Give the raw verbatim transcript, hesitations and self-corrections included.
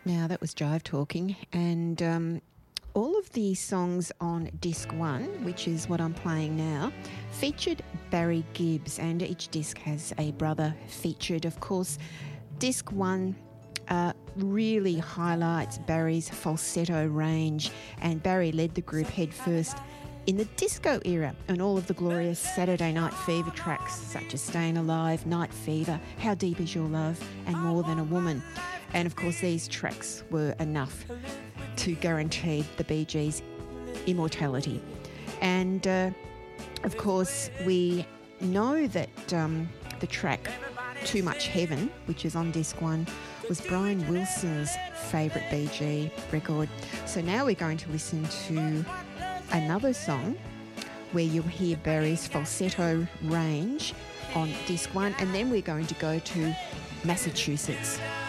Now, that was Jive Talking, and um, all of the songs on disc one, which is what I'm playing now, featured Barry Gibbs, and each disc has a brother featured. Of course, disc one uh, really highlights Barry's falsetto range, and Barry led the group headfirst in the disco era, and all of the glorious Saturday Night Fever tracks such as Staying Alive, Night Fever, How Deep Is Your Love, and More Than a Woman. And of course, these tracks were enough to guarantee the Bee Gees' immortality. And uh, of course, we know that um, the track Too Much Heaven, which is on disc one, was Brian Wilson's favourite Bee Gee record. So now we're going to listen to another song where you'll hear Barry's falsetto range on disc one, and then we're going to go to Massachusetts.